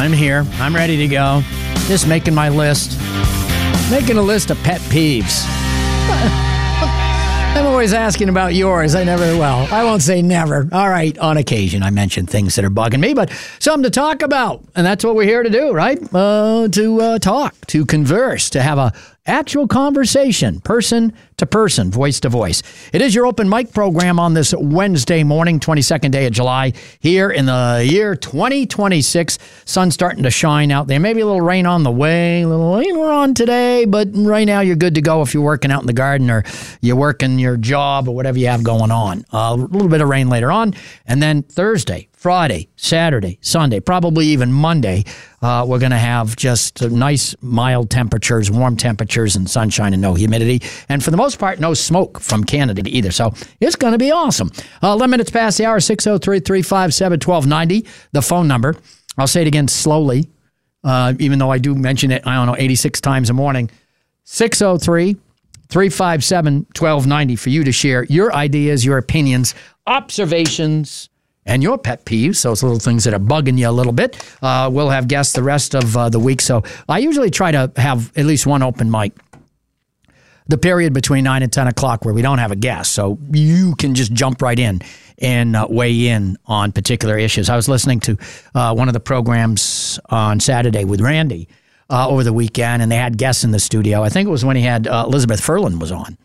I'm here. I'm ready to go. Just making my list. Making a list of pet peeves. I'm always asking about yours. I won't say never. All right, on occasion, I mention things that are bugging me, but something to talk about. And that's what we're here to do, right? To talk, to converse, to have a actual conversation, person to person, voice to voice. It is your open mic program on this Wednesday morning, 22nd day of July, here in the year 2026. Sun's starting to shine out there. Maybe a little rain on the way, a little rain we're on today, but right now you're good to go if you're working out in the garden or you're working your job or whatever you have going on. A little bit of rain later on, and then Thursday, Friday, Saturday, Sunday, probably even Monday, we're going to have just nice, mild temperatures, warm temperatures, and sunshine and no humidity. And for the most part, no smoke from Canada either. So it's going to be awesome. 11 minutes past the hour, 603-357-1290, the phone number. I'll say it again slowly, even though I do mention it, 86 times a morning. 603-357-1290 for you to share your ideas, your opinions, observations, and your pet peeves, those little things that are bugging you a little bit. We'll have guests the rest of the week. So I usually try to have at least one open mic, the period between 9 and 10 o'clock where we don't have a guest. So you can just jump right in and weigh in on particular issues. I was listening to one of the programs on Saturday with Randy over the weekend, and they had guests in the studio. I think it was when he had Elizabeth Furlan was on.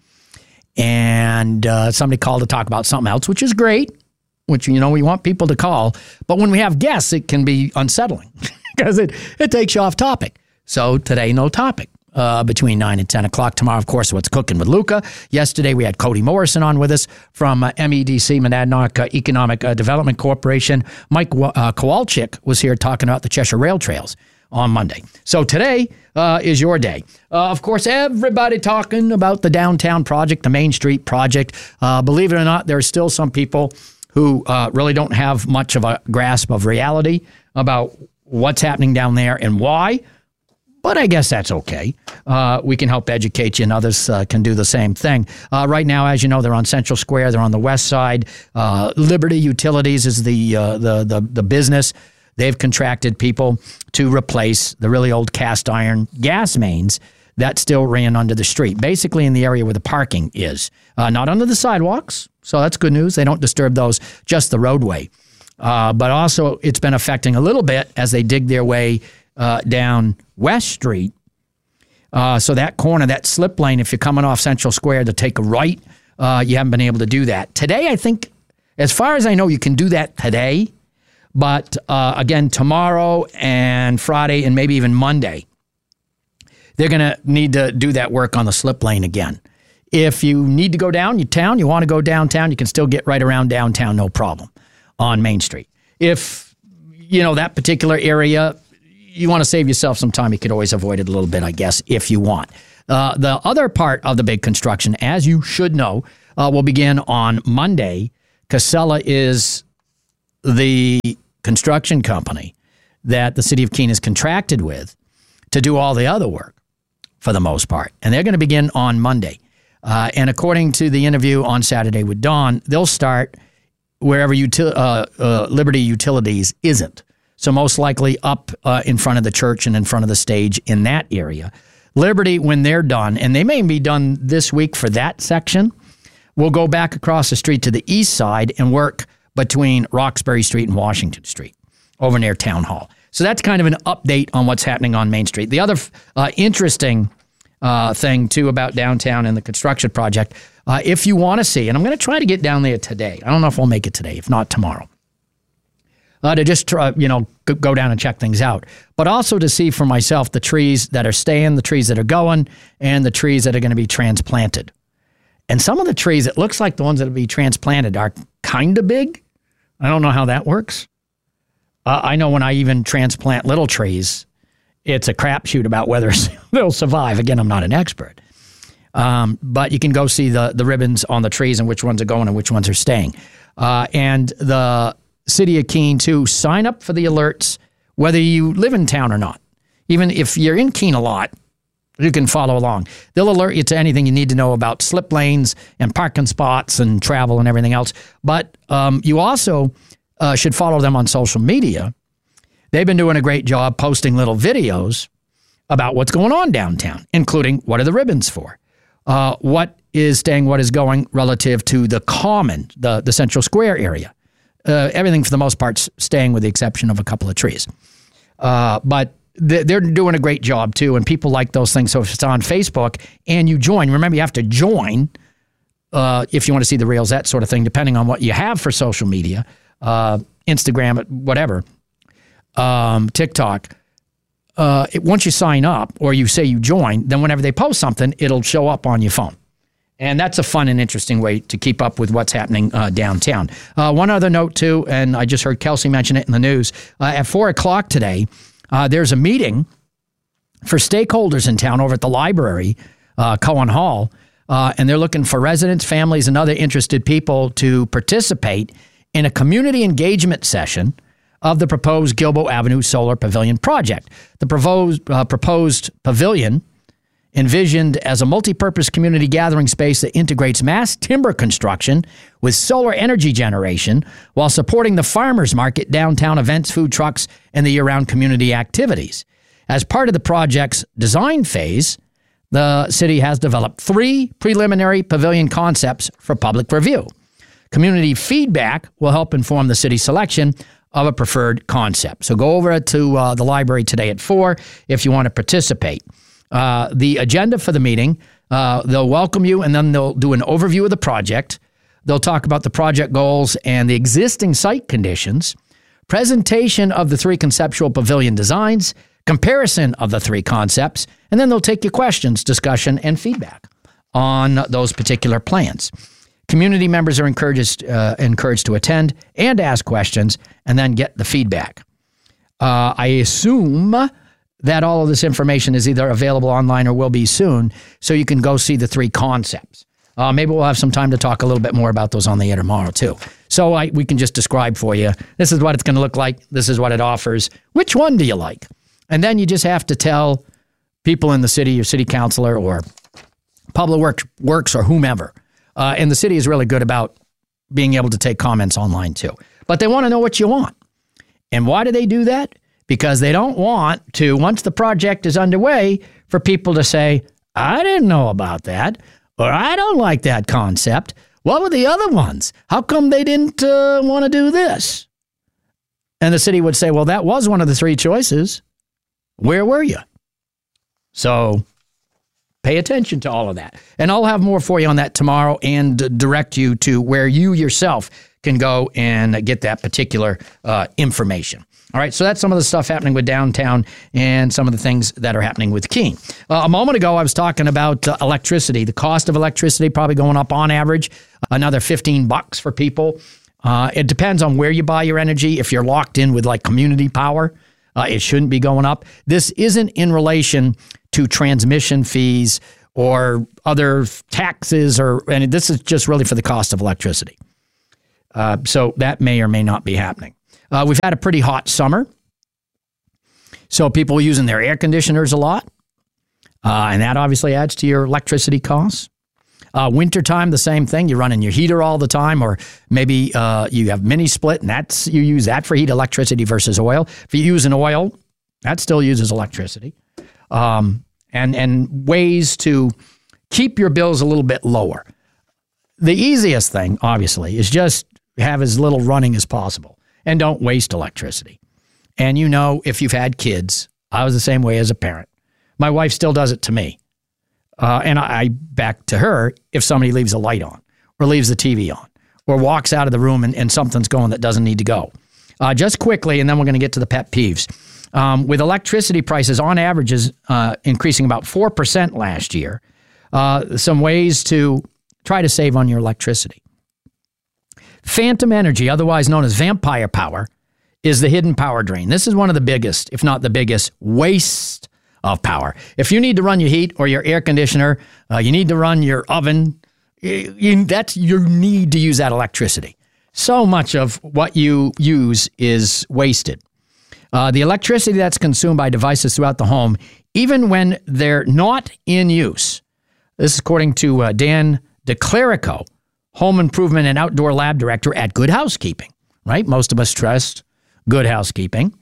And somebody called to talk about something else, which is great. Which, we want people to call. But when we have guests, it can be unsettling because it takes you off topic. So today, no topic between 9 and 10 o'clock. Tomorrow, of course, What's Cooking with Luca. Yesterday, we had Cody Morrison on with us from MEDC, Monadnock Economic Development Corporation. Mike Kowalczyk was here talking about the Cheshire Rail Trails on Monday. So today is your day. Of course, everybody talking about the downtown project, the Main Street project. Believe it or not, there are still some people who really don't have much of a grasp of reality about what's happening down there and why. But I guess that's okay. We can help educate you, and others can do the same thing. Right now, as you know, they're on Central Square. They're on the west side. Liberty Utilities is the business. They've contracted people to replace the really old cast iron gas mains that still ran under the street, basically in the area where the parking is. Not under the sidewalks, so that's good news. They don't disturb those, just the roadway. But also it's been affecting a little bit as they dig their way down West Street. So that corner, that slip lane, if you're coming off Central Square to take a right, you haven't been able to do that. Today, I think, as far as I know, you can do that today. But again, tomorrow and Friday and maybe even Monday, they're going to need to do that work on the slip lane again. If you need to go downtown, you want to go downtown, you can still get right around downtown, no problem, on Main Street. If, that particular area, you want to save yourself some time, you could always avoid it a little bit, I guess, if you want. The other part of the big construction, as you should know, will begin on Monday. Casella is the construction company that the city of Keene is contracted with to do all the other work for the most part. And they're going to begin on Monday. And according to the interview on Saturday with Dawn, they'll start wherever Liberty Utilities isn't. So most likely up in front of the church and in front of the stage in that area. Liberty, when they're done, and they may be done this week for that section, will go back across the street to the east side and work between Roxbury Street and Washington Street over near Town Hall. So that's kind of an update on what's happening on Main Street. The other interesting thing, too, about downtown and the construction project, if you want to see, and I'm going to try to get down there today. I don't know if we'll make it today, if not tomorrow. To just try, go down and check things out. But also to see for myself the trees that are staying, the trees that are going, and the trees that are going to be transplanted. And some of the trees, it looks like the ones that will be transplanted are kind of big. I don't know how that works. I know when I even transplant little trees, it's a crapshoot about whether they'll survive. Again, I'm not an expert. But you can go see the ribbons on the trees and which ones are going and which ones are staying. And the City of Keene, too, sign up for the alerts, whether you live in town or not. Even if you're in Keene a lot, you can follow along. They'll alert you to anything you need to know about slip lanes and parking spots and travel and everything else. But you also should follow them on social media. They've been doing a great job posting little videos about what's going on downtown, including what are the ribbons for? What is going relative to the common, the Central Square area. Everything, for the most part, staying with the exception of a couple of trees. But they're doing a great job, too, and people like those things. So if it's on Facebook and you join, remember, you have to join if you want to see the reels, that sort of thing, depending on what you have for social media, Instagram, whatever, TikTok. Once you sign up or you say you join, then whenever they post something, it'll show up on your phone. And that's a fun and interesting way to keep up with what's happening downtown. One other note, too, and I just heard Kelsey mention it in the news. At 4 o'clock today, there's a meeting for stakeholders in town over at the library, Cohen Hall, and they're looking for residents, families, and other interested people to participate in a community engagement session of the proposed Gilboa Avenue Solar Pavilion project. The proposed pavilion, envisioned as a multi-purpose community gathering space that integrates mass timber construction with solar energy generation while supporting the farmers market, downtown events, food trucks, and the year-round community activities. As part of the project's design phase, the city has developed 3 preliminary pavilion concepts for public review. Community feedback will help inform the city's selection of a preferred concept. So go over to the library today at 4 if you want to participate. The agenda for the meeting, they'll welcome you, and then they'll do an overview of the project. They'll talk about the project goals and the existing site conditions, presentation of the 3 conceptual pavilion designs, comparison of the 3 concepts, and then they'll take your questions, discussion, and feedback on those particular plans. Community members are encouraged to attend and ask questions and then get the feedback. I assume that all of this information is either available online or will be soon, so you can go see the 3 concepts. Maybe we'll have some time to talk a little bit more about those on the air tomorrow, too. So we can just describe for you, this is what it's going to look like, this is what it offers, which one do you like? And then you just have to tell people in the city, your city councilor or public works or whomever. And the city is really good about being able to take comments online, too. But they want to know what you want. And why do they do that? Because they don't want to, once the project is underway, for people to say, I didn't know about that, or I don't like that concept. What were the other ones? How come they didn't want to do this? And the city would say, well, that was one of the 3 choices. Where were you? So pay attention to all of that. And I'll have more for you on that tomorrow and direct you to where you yourself can go and get that particular information. All right, so that's some of the stuff happening with downtown and some of the things that are happening with Keene. A moment ago, I was talking about electricity. The cost of electricity probably going up on average, another $15 for people. It depends on where you buy your energy. If you're locked in with like community power, it shouldn't be going up. This isn't in relation to transmission fees or other taxes, and this is just really for the cost of electricity. So that may or may not be happening. We've had a pretty hot summer, so people are using their air conditioners a lot, and that obviously adds to your electricity costs. Wintertime, the same thing. You're running your heater all the time, or maybe you have mini split, and you use that for heat, electricity versus oil. If you use an oil, that still uses electricity. And ways to keep your bills a little bit lower. The easiest thing, obviously, is just have as little running as possible. And don't waste electricity. And you know, if you've had kids, I was the same way as a parent. My wife still does it to me. And I back to her if somebody leaves a light on or leaves the TV on or walks out of the room and something's going that doesn't need to go. Just quickly, and then we're going to get to the pet peeves. With electricity prices on average increasing about 4% last year, some ways to try to save on your electricity. Phantom energy, otherwise known as vampire power, is the hidden power drain. This is one of the biggest, if not the biggest, waste of power. If you need to run your heat or your air conditioner, you need to run your oven, that's your need to use that electricity. So much of what you use is wasted. The electricity that's consumed by devices throughout the home, even when they're not in use. This is according to Dan DeClerico, Home Improvement and Outdoor Lab Director at Good Housekeeping, right? Most of us trust Good Housekeeping.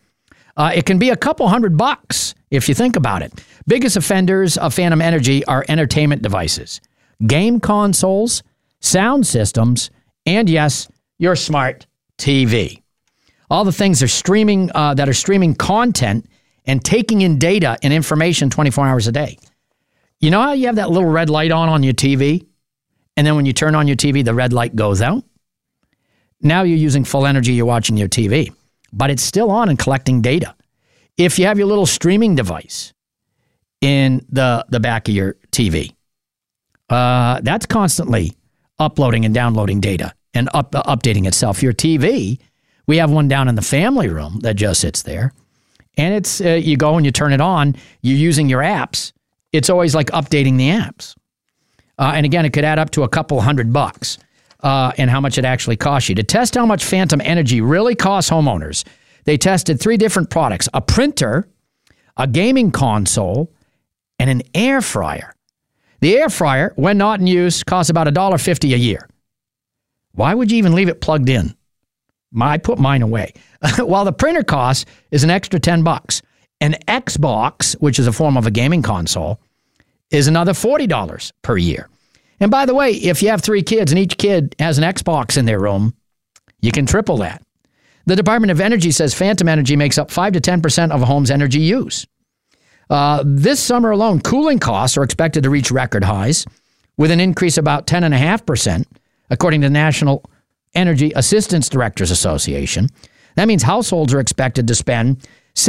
It can be a couple $100 if you think about it. Biggest offenders of phantom energy are entertainment devices, game consoles, sound systems, and yes, your smart TV. All the things are streaming that are streaming content and taking in data and information 24 hours a day. You know how you have that little red light on your TV? And then when you turn on your TV, the red light goes out? Now you're using full energy, you're watching your TV. But it's still on and collecting data. If you have your little streaming device in the back of your TV, that's constantly uploading and downloading data and updating itself. Your TV, we have one down in the family room that just sits there. And it's you go and you turn it on, you're using your apps. It's always like updating the apps. And again, it could add up to a couple $100 and how much it actually costs you. To test how much phantom energy really costs homeowners, they tested 3 different products: a printer, a gaming console, and an air fryer. The air fryer, when not in use, costs about $1.50 a year. Why would you even leave it plugged in? I put mine away. While the printer cost is an extra $10. An Xbox, which is a form of a gaming console, is another $40 per year. And by the way, if you have 3 kids and each kid has an Xbox in their room, you can triple that. The Department of Energy says phantom energy makes up 5 to 10% of a home's energy use. This summer alone, cooling costs are expected to reach record highs, with an increase of about 10.5%, according to the National Energy Assistance Directors Association. That means households are expected to spend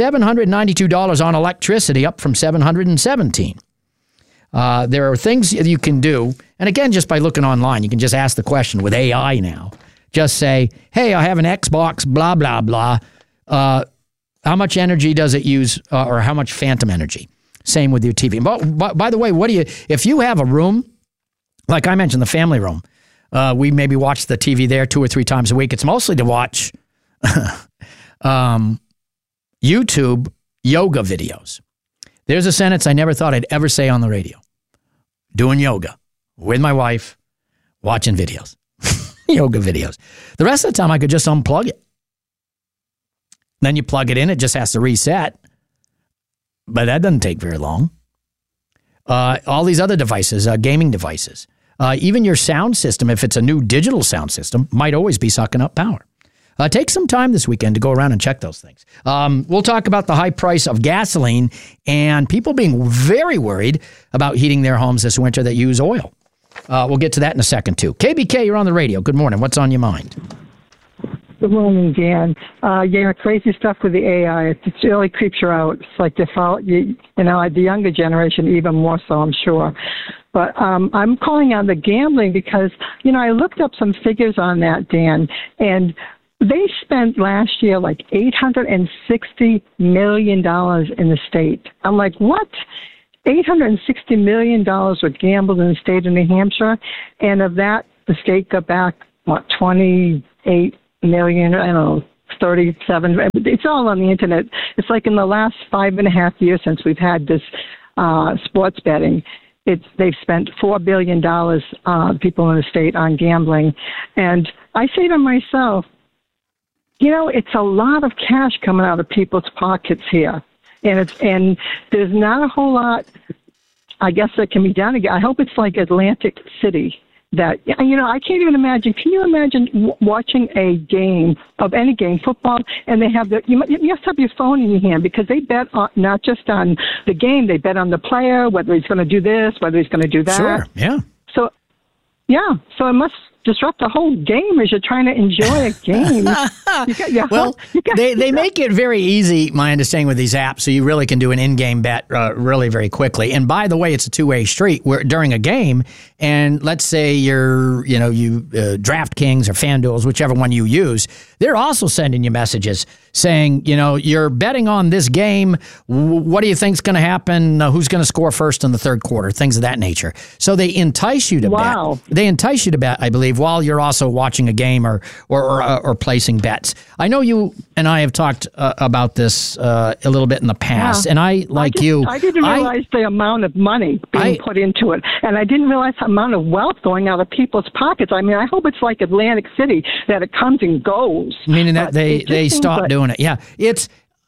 $792 on electricity, up from $717. There are things you can do, and again, just by looking online, you can just ask the question with AI now. Just say, hey, I have an Xbox, blah, blah, blah. How much energy does it use, or how much phantom energy? Same with your TV. But by the way, if you have a room, like I mentioned, the family room, we maybe watch the TV there 2 or 3 times a week. It's mostly to watch YouTube yoga videos. There's a sentence I never thought I'd ever say on the radio. Doing yoga with my wife, watching videos, yoga videos. The rest of the time I could just unplug it. Then you plug it in, it just has to reset. But that doesn't take very long. All these other devices, gaming devices, even your sound system, if it's a new digital sound system, might always be sucking up power. Take some time this weekend to go around and check those things. We'll talk about the high price of gasoline and people being very worried about heating their homes this winter that use oil. We'll get to that in a second, too. KBK, you're on the radio. Good morning. What's on your mind? Good morning, Dan. Crazy stuff with the AI. It really creeps you out. It's like the younger generation, even more so, I'm sure. But I'm calling on the gambling because, I looked up some figures on that, Dan, and they spent last year like $860 million in the state. I'm like, what? $860 million were gambled in the state of New Hampshire, and of that, the state got back, 28 million, 37. It's all on the internet. It's like in the last 5.5 years since we've had this sports betting, they've spent $4 billion, people in the state, on gambling. And I say to myself, it's a lot of cash coming out of people's pockets here. And there's not a whole lot, I guess, that can be done again. I hope it's like Atlantic City. That, I can't even imagine. Can you imagine watching a game of any game, football, and they have you must have your phone in your hand because they bet not just on the game, they bet on the player, whether he's going to do this, whether he's going to do that. Sure, yeah. So it must disrupt the whole game as you're trying to enjoy a game. They make it very easy, my understanding, with these apps, so you really can do an in-game bet really very quickly. And by the way, it's a two-way street where during a game, and let's say you DraftKings or FanDuel, whichever one you use, they're also sending you messages saying, you're betting on this game. What do you think's going to happen? Who's going to score first in the third quarter? Things of that nature. So they entice you to bet. They entice you to bet, I believe, while you're also watching a game or placing bets. I know you and I have talked about this a little bit in the past, and I didn't realize the amount of money being put into it, and I didn't realize the amount of wealth going out of people's pockets. I mean, I hope it's like Atlantic City, that it comes and goes. Meaning that they stop doing it. Yeah,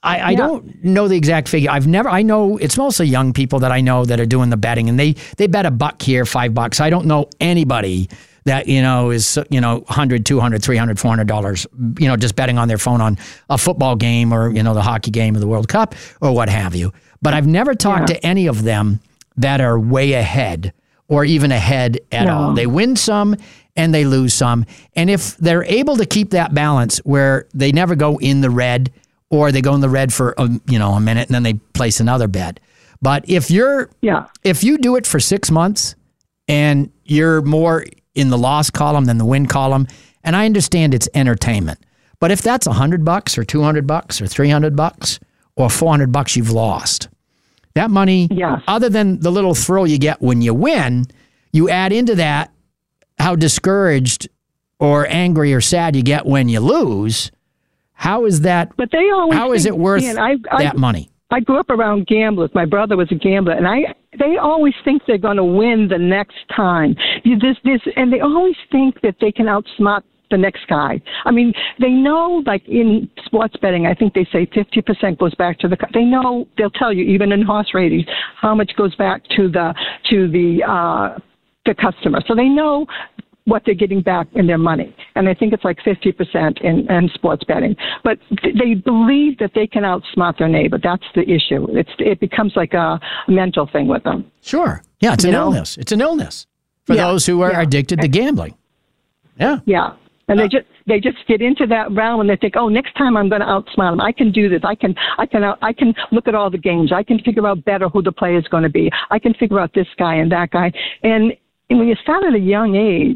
I don't know the exact figure. I know it's mostly young people that I know that are doing the betting, and they bet $1 here, $5. I don't know anybody that, is, $100, $200, $300, $400, just betting on their phone on a football game or, the hockey game or the World Cup or what have you. But I've never talked to any of them that are way ahead or even ahead at all. They win some and they lose some. And if they're able to keep that balance where they never go in the red, or they go in the red for a minute and then they place another bet. But if you do it for 6 months and you're more in the loss column than the win column, and I understand it's entertainment, but if that's $100 or $200 or $300 or $400 you've lost, that money, other than the little thrill you get when you win, you add into that how discouraged or angry or sad you get when you lose. How is that? But they always how is it worth that money? I grew up around gamblers. My brother was a gambler, and they always think they're going to win the next time. And they always think that they can outsmart the next guy. I mean, they know, like in sports betting, I think they say 50% goes back to they know, they'll tell you, even in horse ratings, how much goes back to the customer. So they know what they're getting back in their money. And I think it's like 50% in sports betting. But they believe that they can outsmart their neighbor. That's the issue. It becomes like a mental thing with them. Sure. Yeah, it's an illness. It's an illness for those who are addicted to gambling. Yeah. Yeah. And they just get into that realm and they think, oh, next time I'm going to outsmart them. I can do this. I can look at all the games. I can figure out better who the player is going to be. I can figure out this guy and that guy. And when you start at a young age,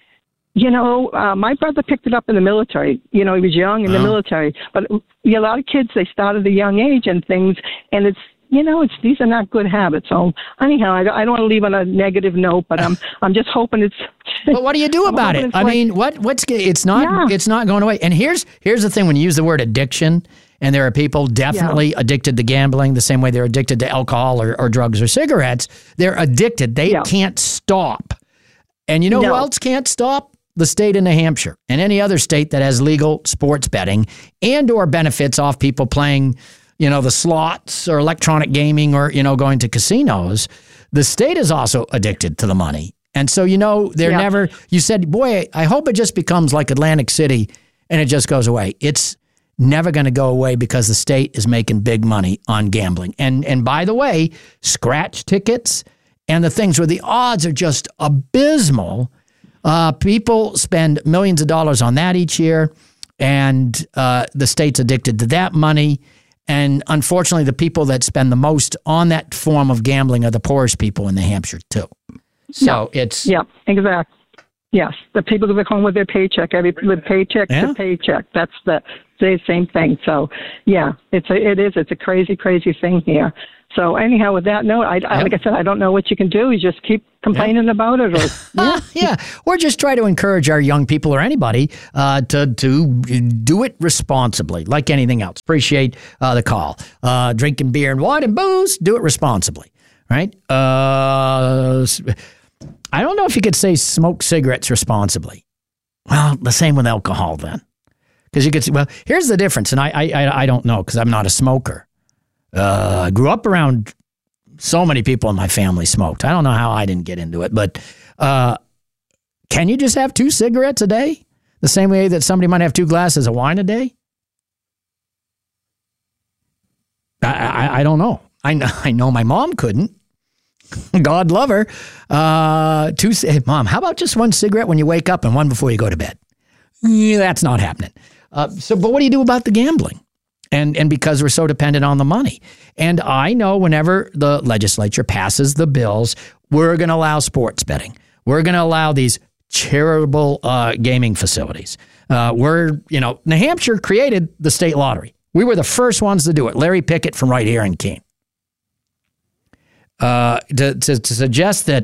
my brother picked it up in the military. He was young in the military. But a lot of kids, they start at a young age and things, and these are not good habits. So anyhow, I don't want to leave on a negative note, but I'm just hoping it's. But what do you do about it? I mean, it's not going away. And here's the thing: when you use the word addiction, and there are people definitely addicted to gambling, the same way they're addicted to alcohol or drugs or cigarettes. They're addicted. They can't stop. And who else can't stop? The state of New Hampshire and any other state that has legal sports betting and or benefits off people playing, the slots or electronic gaming or, going to casinos. The state is also addicted to the money. And so, they're never, you said, boy, I hope it just becomes like Atlantic City and it just goes away. It's never going to go away because the state is making big money on gambling. And by the way, scratch tickets and the things where the odds are just abysmal. People spend millions of dollars on that each year, and the state's addicted to that money. And unfortunately, the people that spend the most on that form of gambling are the poorest people in New Hampshire, too. So it's... Yeah, exactly. Yes, the people who are home with their paycheck, paycheck to paycheck. That's the same thing. So, yeah, it's a crazy, crazy thing here. So anyhow, with that note, like I said, I don't know what you can do. You just keep complaining about it. Or, or just try to encourage our young people or anybody to do it responsibly, like anything else. Appreciate the call. Drinking beer and wine and booze, do it responsibly, right? I don't know if you could say smoke cigarettes responsibly. Well, the same with alcohol then. Because you could say, well, here's the difference, and I don't know because I'm not a smoker. I grew up around so many people in my family smoked. I don't know how I didn't get into it, but can you just have 2 cigarettes a day? The same way that somebody might have 2 glasses of wine a day? I don't know. I know my mom couldn't. God love her. Hey, Mom, how about just 1 cigarette when you wake up and 1 before you go to bed? Yeah, that's not happening. But what do you do about the gambling? And because we're so dependent on the money. And I know whenever the legislature passes the bills, we're going to allow sports betting. We're going to allow these charitable gaming facilities. New Hampshire created the state lottery. We were the first ones to do it. Larry Pickett from right here in Keene. To suggest that,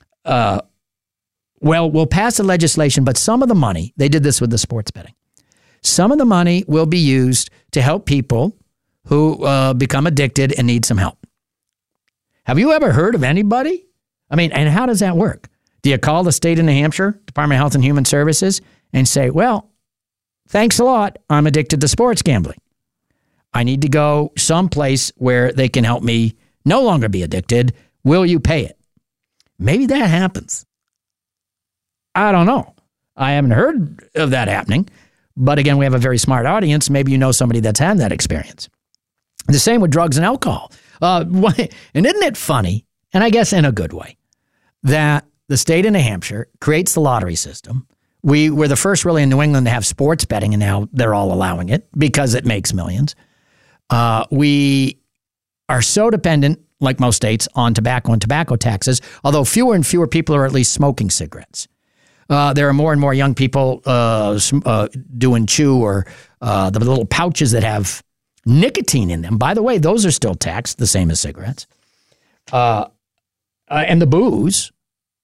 we'll pass the legislation, but some of the money, they did this with the sports betting. Some of the money will be used to help people who become addicted and need some help. Have you ever heard of anybody? I mean, and how does that work? Do you call the state of New Hampshire, Department of Health and Human Services, and say, well, thanks a lot, I'm addicted to sports gambling. I need to go someplace where they can help me no longer be addicted. Will you pay it? Maybe that happens. I don't know. I haven't heard of that happening. But again, we have a very smart audience. Maybe you know somebody that's had that experience. The same with drugs and alcohol. And isn't it funny, and I guess in a good way, that the state of New Hampshire creates the lottery system. We were the first really in New England to have sports betting, and now they're all allowing it because it makes millions. We are so dependent, like most states, on tobacco and tobacco taxes, although fewer and fewer people are at least smoking cigarettes. There are more and more young people doing chew or the little pouches that have nicotine in them. By the way, those are still taxed, the same as cigarettes. And the booze.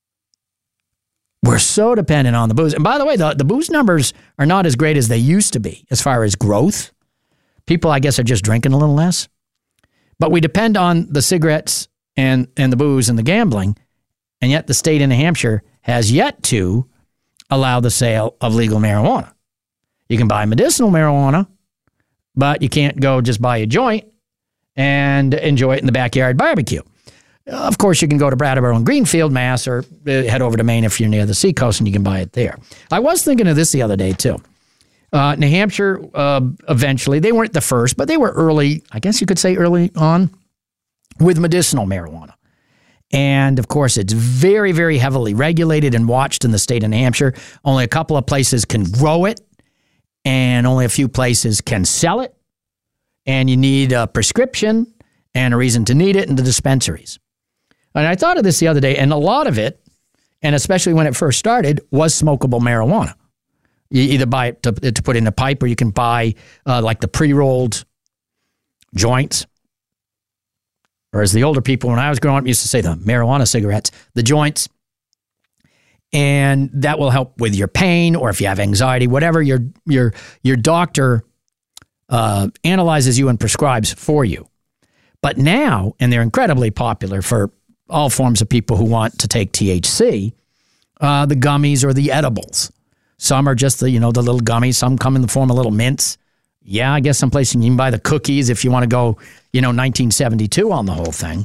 We're so dependent on the booze. And by the way, the booze numbers are not as great as they used to be as far as growth. People, I guess, are just drinking a little less. But we depend on the cigarettes and the booze and the gambling. And yet the state of New Hampshire has yet to allow the sale of legal marijuana. You can buy medicinal marijuana, but you can't go just buy a joint and enjoy it in the backyard barbecue. Of course, you can go to Brattleboro and Greenfield, Mass, or head over to Maine if you're near the seacoast and you can buy it there. I was thinking of this the other day, too. New Hampshire, eventually, they weren't the first, but they were early, I guess you could say early on, with medicinal marijuana. And, of course, it's very, very heavily regulated and watched in the state of New Hampshire. Only a couple of places can grow it, and only a few places can sell it. And you need a prescription and a reason to need it in the dispensaries. And I thought of this the other day, and a lot of it, and especially when it first started, was smokable marijuana. You either buy it to put in a pipe, or you can buy like the pre-rolled joints. Or as the older people, when I was growing up, used to say the marijuana cigarettes, the joints. And that will help with your pain, or if you have anxiety, whatever your doctor analyzes you and prescribes for you. But now, and they're incredibly popular for all forms of people who want to take THC, the gummies or the edibles. Some are just the little gummies. Some come in the form of little mints. Yeah, I guess someplace you can buy the cookies if you want to go, 1972 on the whole thing.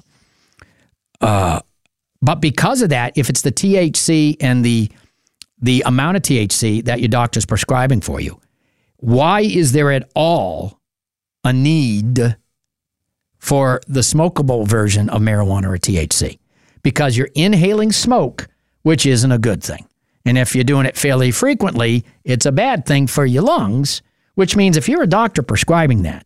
But because of that, if it's the THC and the amount of THC that your doctor's prescribing for you, why is there at all a need for the smokable version of marijuana or THC? Because you're inhaling smoke, which isn't a good thing. And if you're doing it fairly frequently, it's a bad thing for your lungs, which means if you're a doctor prescribing that,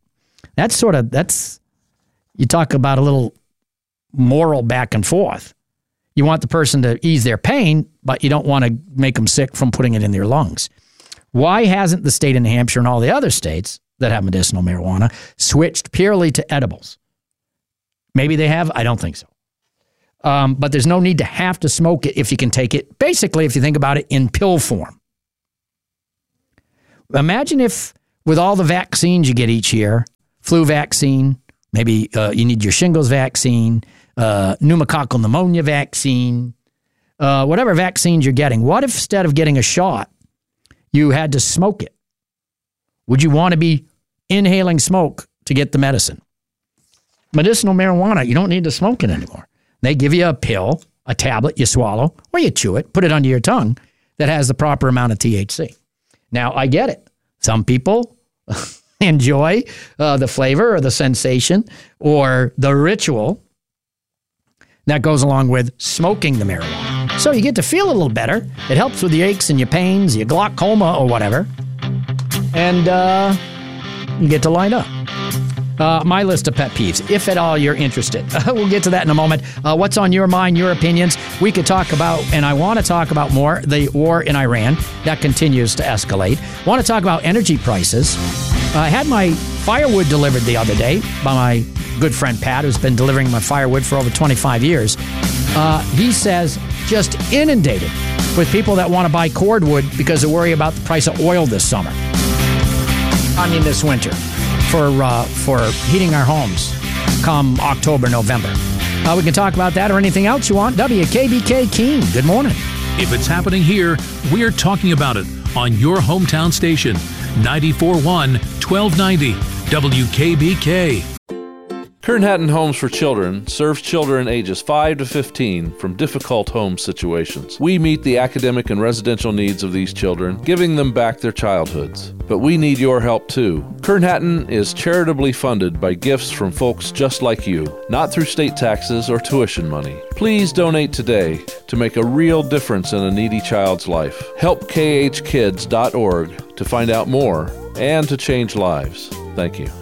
you talk about a little moral back and forth. You want the person to ease their pain, but you don't want to make them sick from putting it in their lungs. Why hasn't the state of New Hampshire and all the other states that have medicinal marijuana switched purely to edibles? Maybe they have. I don't think so. But there's no need to have to smoke it if you can take it, basically, if you think about it, in pill form. Imagine if with all the vaccines you get each year, flu vaccine, maybe you need your shingles vaccine, pneumococcal pneumonia vaccine, whatever vaccines you're getting, what if instead of getting a shot, you had to smoke it? Would you want to be inhaling smoke to get the medicine? Medicinal marijuana, you don't need to smoke it anymore. They give you a pill, a tablet you swallow, or you chew it, put it under your tongue, that has the proper amount of THC. Now, I get it. Some people enjoy the flavor or the sensation or the ritual that goes along with smoking the marijuana. So you get to feel a little better. It helps with your aches and your pains, your glaucoma or whatever. And you get to line up. My list of pet peeves, if at all you're interested. We'll get to that in a moment. What's on your mind, your opinions? We could talk about, and I want to talk about more, the war in Iran. That continues to escalate. Want to talk about energy prices. I had my firewood delivered the other day by my good friend Pat, who's been delivering my firewood for over 25 years. He says just inundated with people that want to buy cordwood because they worry about the price of oil this summer. I mean this winter. For heating our homes come October, November. We can talk about that or anything else you want. WKBK Keene, good morning. If it's happening here, we're talking about it on your hometown station, 94.1, 1290 WKBK. Kern Hatton Homes for Children serves children ages 5 to 15 from difficult home situations. We meet the academic and residential needs of these children, giving them back their childhoods. But we need your help too. Kern Hatton is charitably funded by gifts from folks just like you, not through state taxes or tuition money. Please donate today to make a real difference in a needy child's life. Help khkids.org to find out more and to change lives. Thank you.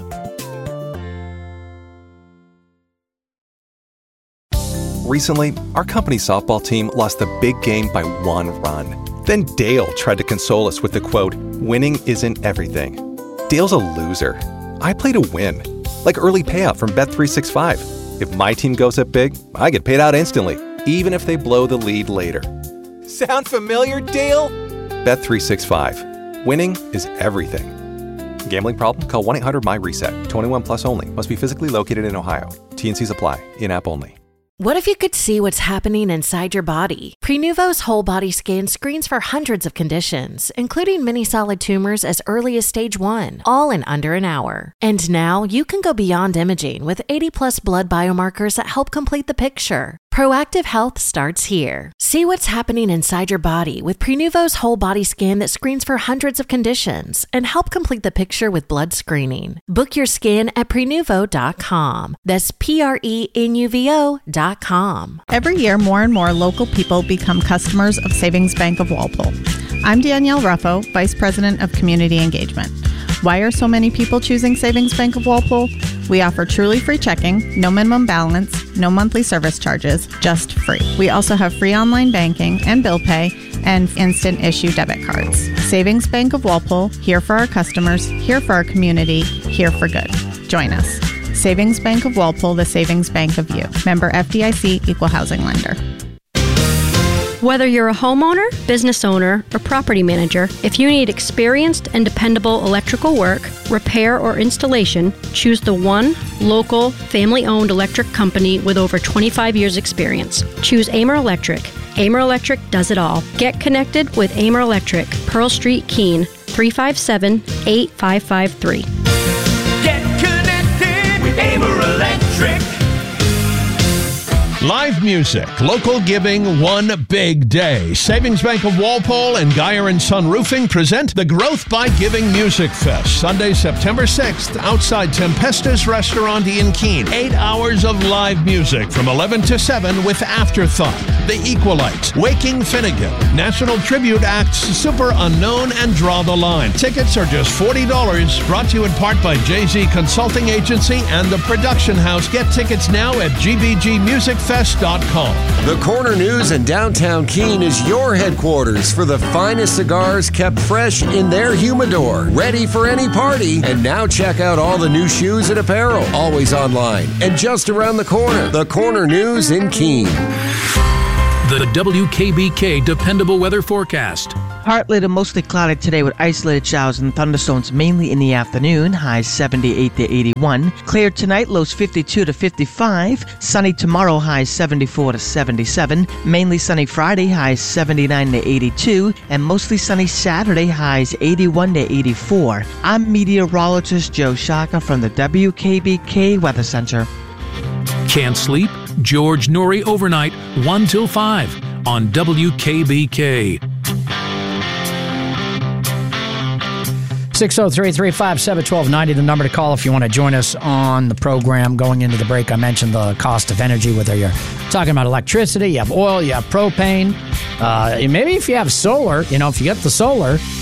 Recently, our company's softball team lost the big game by 1 run. Then Dale tried to console us with the quote, "Winning isn't everything." Dale's a loser. I play to win. Like early payout from Bet365. If my team goes up big, I get paid out instantly, even if they blow the lead later. Sound familiar, Dale? Bet365. Winning is everything. Gambling problem? Call 1-800-MY-RESET. 21 plus only. Must be physically located in Ohio. T&Cs apply. In-app only. What if you could see what's happening inside your body? Prenuvo's whole body scan screens for hundreds of conditions, including many solid tumors as early as stage 1, all in under an hour. And now you can go beyond imaging with 80+ blood biomarkers that help complete the picture. Proactive health starts here. See what's happening inside your body with Prenuvo's whole body scan that screens for hundreds of conditions and help complete the picture with blood screening. Book your scan at Prenuvo.com. That's Prenuvo.com. Every year, more and more local people become customers of Savings Bank of Walpole. I'm Danielle Ruffo, Vice President of Community Engagement. Why are so many people choosing Savings Bank of Walpole? We offer truly free checking, no minimum balance, no monthly service charges, just free. We also have free online banking and bill pay and instant issue debit cards. Savings Bank of Walpole, here for our customers, here for our community, here for good. Join us. Savings Bank of Walpole, the savings bank of you. Member FDIC, Equal Housing Lender. Whether you're a homeowner, business owner, or property manager, if you need experienced and dependable electrical work, repair, or installation, choose the one local, family-owned electric company with over 25 years' experience. Choose Amer Electric. Amer Electric does it all. Get connected with Amer Electric, Pearl Street, Keene, 357-8553. Get connected with Amer Electric. Live music, local giving, one big day. Savings Bank of Walpole and Geyer & Son Roofing present the Growth by Giving Music Fest, Sunday, September 6th, outside Tempestus Restaurant in Keene. 8 hours of live music from 11 to 7 with Afterthought, The Equalites, Waking Finnegan, National Tribute Acts, Super Unknown, and Draw the Line. Tickets are just $40, brought to you in part by Jay-Z Consulting Agency and the Production House. Get tickets now at gbgmusicfest.com. The Corner News in downtown Keene is your headquarters for the finest cigars kept fresh in their humidor, ready for any party. And now check out all the new shoes and apparel, always online and just around the corner. The Corner News in Keene. The WKBK Dependable Weather Forecast. Partly to mostly cloudy today with isolated showers and thunderstorms mainly in the afternoon, highs 78 to 81. Clear tonight, lows 52 to 55. Sunny tomorrow, highs 74 to 77. Mainly sunny Friday, highs 79 to 82. And mostly sunny Saturday, highs 81 to 84. I'm meteorologist Joe Shaka from the WKBK Weather Center. Can't sleep? George Noory overnight, 1 till 5 on WKBK. 603-357-1290, the number to call if you want to join us on the program. Going into the break, I mentioned the cost of energy, whether you're talking about electricity, you have oil, you have propane. Maybe if you have solar, if you get the solar,